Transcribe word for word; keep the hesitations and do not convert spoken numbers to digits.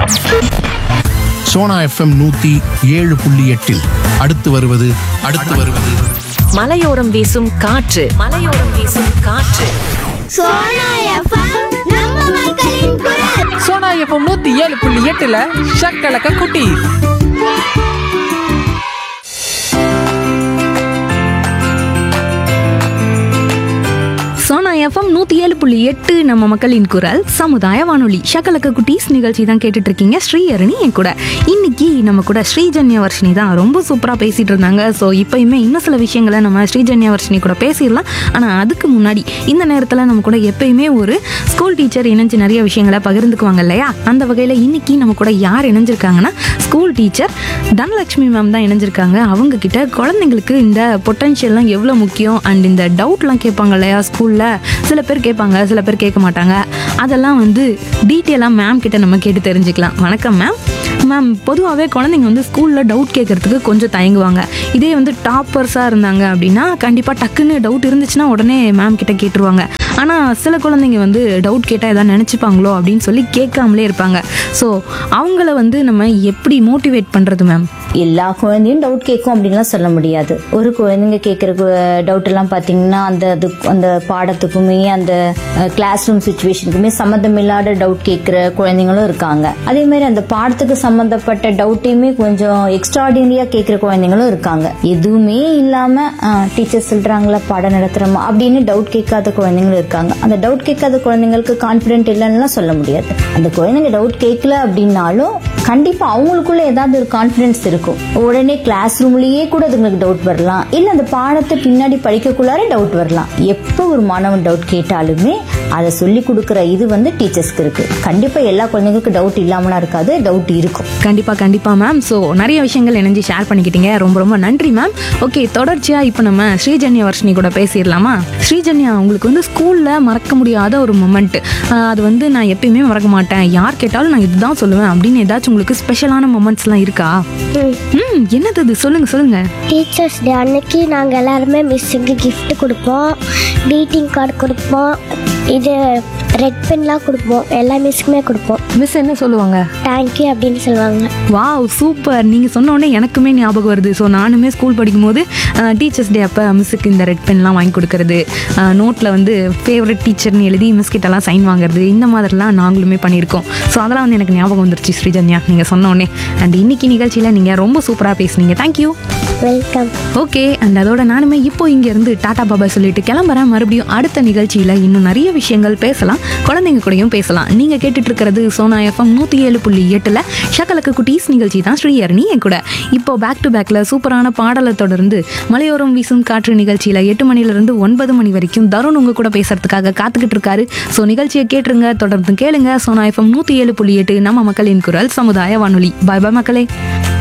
Sona FM நூத்தி ஏழு புள்ளி எட்டில் அடுத்து வருவது அடுத்து வருவது மலையோரம் வீசும் காற்று மலையோரம் வீசும் காற்று சோனா எஃப்எம் நம்ம மக்களின் குரல். சோனா எஃப்எம் நூத்தி ஏழு புள்ளி எட்டுல ஷக்கலக்க குட்டி. சோனா எஃப்எம் நூற்றி ஏழு புள்ளி எட்டு நம்ம மக்களின் குரல் சமுதாய வானொலி ஷக்கலக்க குட்டீஸ் நிகழ்ச்சி தான் கேட்டுட்டு இருக்கீங்க. ஸ்ரீஹரணி என் கூட இன்னைக்கு நம்ம கூட ஸ்ரீஜன்யா வர்ஷினி தான் ரொம்ப சூப்பராக பேசிட்டு இருந்தாங்க. ஸோ இப்போயுமே இன்னும் சில விஷயங்களை நம்ம ஸ்ரீஜன்யா வர்ஷினி கூட பேசிடலாம். ஆனால் அதுக்கு முன்னாடி இந்த நேரத்தில் நம்ம கூட எப்பயுமே ஒரு ஸ்கூல் டீச்சர் இணைஞ்சு நிறைய விஷயங்களை பகிர்ந்துக்குவாங்க இல்லையா? அந்த வகையில் இன்னைக்கு நம்ம கூட யார் இணைஞ்சிருக்காங்கன்னா ஸ்கூல் டீச்சர் தனலட்சுமி மேம் தான் இணைஞ்சிருக்காங்க. அவங்க கிட்ட குழந்தைங்களுக்கு இந்த பொட்டன்ஷியல்லாம் எவ்வளோ முக்கியம் அண்ட் இந்த டவுட்லாம் கேட்பாங்க இல்லையா ஸ்கூலில், சில பேர் கேட்பாங்க சில பேர் கேட்க மாட்டாங்க. அதெல்லாம் வந்து டீட்டெயிலாக மேம் கிட்ட நம்ம கேட்டு தெரிஞ்சுக்கலாம். வணக்கம் மேம். மேம், பொதுவாகவே குழந்தைங்க வந்து ஸ்கூலில் டவுட் கேட்கறதுக்கு கொஞ்சம் தயங்குவாங்க. இதே வந்து டாப்பர்ஸாக இருந்தாங்க அப்படின்னா கண்டிப்பாக டக்குன்னு டவுட் இருந்துச்சுன்னா உடனே மேம் கிட்ட கேட்டுருவாங்க. ஆனால் சில குழந்தைங்க வந்து டவுட் கேட்டால் எதாவது நினச்சிப்பாங்களோ அப்படின்னு சொல்லி கேட்காமலே இருப்பாங்க. ஸோ அவங்கள வந்து நம்ம எப்படி மோட்டிவேட் பண்ணுறது மேம்? எல்லா குழந்தையும் டவுட் கேட்கும் அப்படின்லாம் சொல்ல முடியாது. ஒரு குழந்தைங்க கேட்குற டவுட் எல்லாம் பார்த்தீங்கன்னா அந்த அந்த பாடத்துக்குமே அந்த கிளாஸ் ரூம் சுச்சுவேஷனுக்குமே சம்மந்தம் இல்லாத டவுட் கேட்குற குழந்தைங்களும் இருக்காங்க. அதே மாதிரி அந்த பாடத்துக்கு சம்மந்தப்பட்ட டவுட்டையுமே கொஞ்சம் எக்ஸ்ட்ராடினரியா கேட்குற குழந்தைங்களும் இருக்காங்க. எதுவுமே இல்லாம டீச்சர் சொல்றாங்களா பாடம் நடத்துறோமா அப்படின்னு டவுட் கேட்காத குழந்தைங்களும் இருக்காங்க. அந்த டவுட் கேட்காத குழந்தைங்களுக்கு கான்பிடென்ட் இல்லைன்னா சொல்ல முடியாது. அந்த குழந்தைங்க டவுட் கேட்கல அப்படின்னாலும் கண்டிப்பா அவங்களுக்குள்ள ஏதாவது ஒரு கான்பிடன்ஸ் இருக்கும். உடனே கிளாஸ் ரூம்லயே கூட அதுங்களுக்கு டவுட் வரலாம், இல்ல அந்த பாடத்தை பின்னாடி படிக்கக்குள்ளார டவுட் வரலாம். எப்ப ஒரு மாணவன் டவுட் கேட்டாலுமே அதை சொல்லி கொடுக்கற இது வந்து டீச்சர்ஸ்க்கு இருக்கு. கண்டிப்பா எல்லா குழந்தைங்களுக்கும் டவுட் இல்லாமலாம் இருக்காது, டவுட் இருக்கும். கண்டிப்பா கண்டிப்பா மேம். ஸோ நிறைய விஷயங்கள் இணைஞ்சு ஷேர் பண்ணிக்கிட்டீங்க, ரொம்ப ரொம்ப நன்றி மேம். ஓகே, தொடர்ச்சியா இப்போ நம்ம ஸ்ரீஜன்யா வர்ஷினி கூட பேசிடலாமா? ஸ்ரீஜன்யா, உங்களுக்கு வந்து ஸ்கூல்ல மறக்க முடியாத ஒரு மொமெண்ட், அது வந்து நான் எப்பயுமே மறக்க மாட்டேன், யார் கேட்டாலும் நான் இதுதான் சொல்லுவேன் அப்படின்னு ஏதாச்சும் உங்களுக்கு ஸ்பெஷலான மொமெண்ட்ஸ்லாம் இருக்கா? ம், என்னது அது? சொல்லுங்க சொல்லுங்க. டீச்சர்ஸ் டே அன்னைக்கு நாங்கள் எல்லாருமே மிஸ்ஸுக்கு கிஃப்ட் கொடுப்போம், greeting கார்டு கொடுப்போம், இது ரெட் பென்லாம் கொடுப்போம், எல்லா மிஸ்க்குமே கொடுப்போம். மிஸ் என்ன சொல்லுவாங்க? தேங்க்யூ அப்படின்னு சொல்லுவாங்க. Wow, super. நீங்கள் சொன்ன உடனே எனக்குமே ஞாபகம் வருது. ஸோ நானுமே ஸ்கூல் படிக்கும்போது டீச்சர்ஸ் டே அப்போ மிஸ்ஸுக்கு இந்த ரெட் பென்லாம் வாங்கி கொடுக்கறது, நோட்டில் வந்து ஃபேவரட் டீச்சர்னு எழுதி மிஸ் கிட்டலாம் சைன் வாங்குறது, இந்த மாதிரிலாம் நாங்களுமே பண்ணியிருக்கோம். ஸோ அதெல்லாம் வந்து எனக்கு ஞாபகம் வந்துருச்சு ஸ்ரீஜன்யா நீங்கள் சொன்ன உடனே. அண்ட் இன்னைக்கு நிகழ்ச்சியில் நீங்கள் ரொம்ப சூப்பராக பேசுனீங்க. தேங்க்யூ. வெல்கம். ஓகே, அண்ட் அதோட நானுமே இப்போ இங்கேருந்து டாடா பாபா சொல்லிட்டு கிளம்புறேன். மறுபடியும் அடுத்த நிகழ்ச்சியில் இன்னும் நிறைய விஷயங்கள் பேசலாம், குழந்தைங்க கூடயும் பேசலாம். நீங்கள் கேட்டுட்டு இருக்கிறது சோனா எஃப்எம் நூற்றி ஏழு புள்ளி எட்டில் ஷக்கலக்க குட்டீஸ் நிகழ்ச்சி தான். ஸ்ரீஹரணி என் கூட. இப்போ பேக் டு பேக்கில் சூப்பரான பாடலை தொடர்ந்து மலையோரம் வீசும் காற்று நிகழ்ச்சியில் எட்டு மணிலிருந்து ஒன்பது மணி வரைக்கும் தருண் உங்க கூட பேசுறதுக்காக காத்துக்கிட்டு இருக்காரு. ஸோ நிகழ்ச்சியை கேட்டுருங்க, தொடர்ந்து கேளுங்க. சோனா எஃப்எம் நூற்றி ஏழு புள்ளி எட்டு நம்ம மக்களின் குரல் சமுதாய வானொலி. பாய் பாய் மக்களே.